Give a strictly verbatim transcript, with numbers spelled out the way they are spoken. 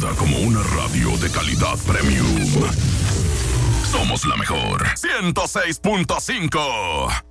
como una radio de calidad premium. Somos la mejor. ciento seis punto cinco.